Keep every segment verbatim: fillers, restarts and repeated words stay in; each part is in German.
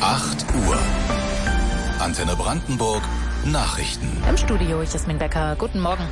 acht Uhr. Antenne Brandenburg Nachrichten. Im Studio Jasmin Becker. Guten Morgen.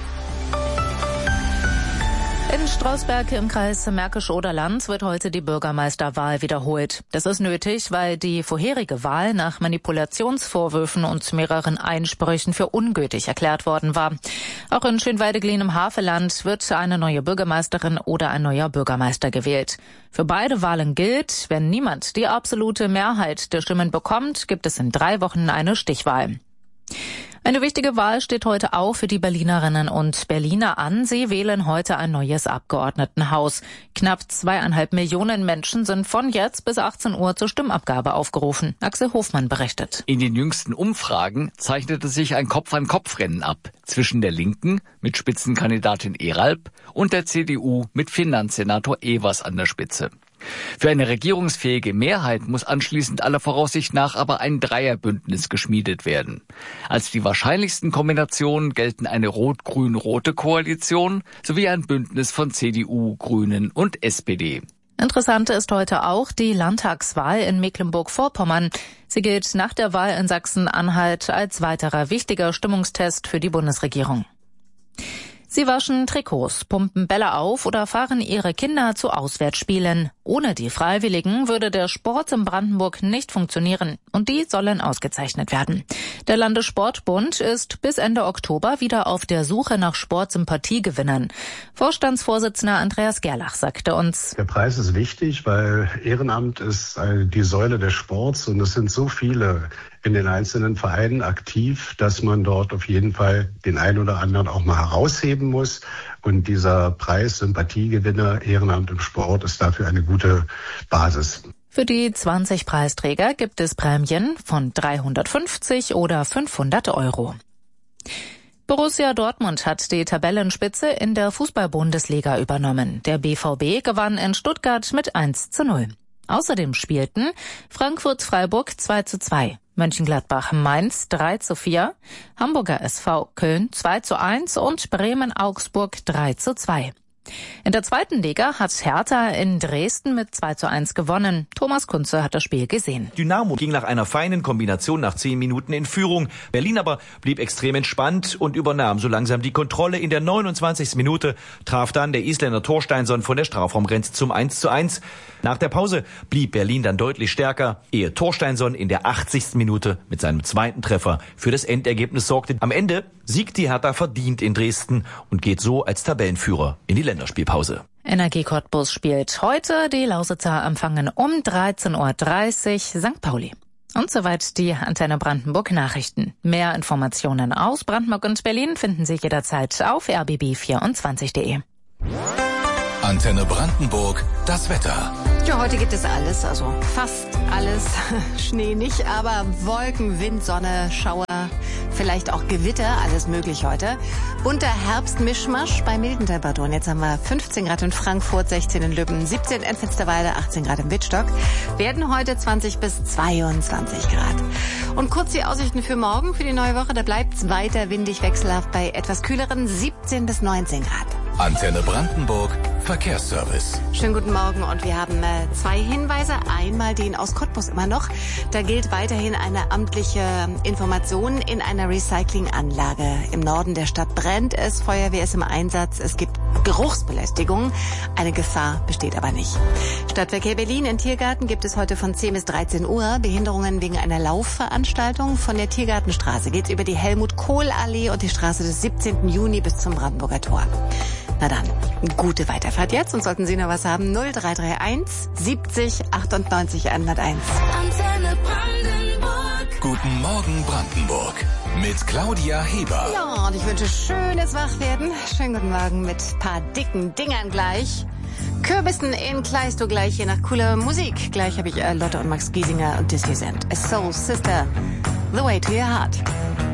In Strausberg im Kreis Märkisch-Oderland wird heute die Bürgermeisterwahl wiederholt. Das ist nötig, weil die vorherige Wahl nach Manipulationsvorwürfen und mehreren Einsprüchen für ungültig erklärt worden war. Auch in Schönweide-Glien im Havelland wird eine neue Bürgermeisterin oder ein neuer Bürgermeister gewählt. Für beide Wahlen gilt, wenn niemand die absolute Mehrheit der Stimmen bekommt, gibt es in drei Wochen eine Stichwahl. Eine wichtige Wahl steht heute auch für die Berlinerinnen und Berliner an. Sie wählen heute ein neues Abgeordnetenhaus. Knapp zweieinhalb Millionen Menschen sind von jetzt bis achtzehn Uhr zur Stimmabgabe aufgerufen. Axel Hofmann berichtet. In den jüngsten Umfragen zeichnete sich ein Kopf-an-Kopf-Rennen ab zwischen der Linken mit Spitzenkandidatin Eralp und der C D U mit Finanzsenator Evers an der Spitze. Für eine regierungsfähige Mehrheit muss anschließend aller Voraussicht nach aber ein Dreierbündnis geschmiedet werden. Als die wahrscheinlichsten Kombinationen gelten eine rot-grün-rote Koalition sowie ein Bündnis von C D U, Grünen und S P D. Interessant ist heute auch die Landtagswahl in Mecklenburg-Vorpommern. Sie gilt nach der Wahl in Sachsen-Anhalt als weiterer wichtiger Stimmungstest für die Bundesregierung. Sie waschen Trikots, pumpen Bälle auf oder fahren ihre Kinder zu Auswärtsspielen. Ohne die Freiwilligen würde der Sport in Brandenburg nicht funktionieren und die sollen ausgezeichnet werden. Der Landessportbund ist bis Ende Oktober wieder auf der Suche nach Sportsympathiegewinnern. Vorstandsvorsitzender Andreas Gerlach sagte uns: Der Preis ist wichtig, weil Ehrenamt ist die Säule des Sports und es sind so viele in den einzelnen Vereinen aktiv, dass man dort auf jeden Fall den einen oder anderen auch mal herausheben muss. Und dieser Preis Sympathiegewinner Ehrenamt im Sport ist dafür eine gute Basis. Für die zwanzig Preisträger gibt es Prämien von dreihundertfünfzig oder fünfhundert Euro. Borussia Dortmund hat die Tabellenspitze in der Fußball-Bundesliga übernommen. Der B V B gewann in Stuttgart mit eins zu null. Außerdem spielten Frankfurt-Freiburg zwei zu zwei, Mönchengladbach-Mainz drei zu vier, Hamburger S V Köln zwei zu eins und Bremen-Augsburg drei zu zwei. In der zweiten Liga hat Hertha in Dresden mit zwei zu eins gewonnen. Thomas Kunze hat das Spiel gesehen. Dynamo ging nach einer feinen Kombination nach zehn Minuten in Führung. Berlin aber blieb extrem entspannt und übernahm so langsam die Kontrolle. In der neunundzwanzigsten Minute traf dann der Isländer Thorsteinsson von der Strafraumgrenze zum eins zu eins. Nach der Pause blieb Berlin dann deutlich stärker, ehe Thorsteinsson in der achtzigsten Minute mit seinem zweiten Treffer für das Endergebnis sorgte. Am Ende siegt die Hertha verdient in Dresden und geht so als Tabellenführer in die Länderspielpause. Energie Cottbus spielt heute. Die Lausitzer empfangen um dreizehn Uhr dreißig Sankt Pauli. Und soweit die Antenne Brandenburg Nachrichten. Mehr Informationen aus Brandenburg und Berlin finden Sie jederzeit auf r b b vierundzwanzig punkt de. Antenne Brandenburg, das Wetter. Ja, heute gibt es alles, also fast alles. Schnee nicht, aber Wolken, Wind, Sonne, Schauer, vielleicht auch Gewitter, alles möglich heute. Bunter Herbstmischmasch bei milden Temperaturen. Jetzt haben wir fünfzehn Grad in Frankfurt, sechzehn in Lübben, siebzehn in Finsterwalde, achtzehn Grad im Wittstock. Werden heute zwanzig bis zweiundzwanzig Grad. Und kurz die Aussichten für morgen, für die neue Woche. Da bleibt es weiter windig wechselhaft bei etwas kühleren siebzehn bis neunzehn Grad. Antenne Brandenburg, Verkehrsservice. Schönen guten Morgen und wir haben äh, zwei Hinweise. Einmal den aus Cottbus immer noch. Da gilt weiterhin eine amtliche Information in einer Recyclinganlage. Im Norden der Stadt brennt es, Feuerwehr ist im Einsatz, es gibt Geruchsbelästigung. Eine Gefahr besteht aber nicht. Stadtverkehr Berlin in Tiergarten gibt es heute von zehn bis dreizehn Uhr Behinderungen wegen einer Laufveranstaltung. Von der Tiergartenstraße geht's über die Helmut-Kohl-Allee und die Straße des siebzehnten Juni bis zum Brandenburger Tor. Na dann, gute Weiterfahrt jetzt und sollten Sie noch was haben, null drei drei eins siebzig achtundneunzig hunderteins. Antenne Brandenburg. Guten Morgen Brandenburg mit Claudia Heber. Ja, und ich wünsche schönes Wachwerden. Schönen guten Morgen mit paar dicken Dingern gleich. Kürbissen in Kleistow gleich, hier nach cooler Musik. Gleich habe ich äh, Lotte und Max Giesinger und Disneyland. A Soul Sister, The Way to Your Heart.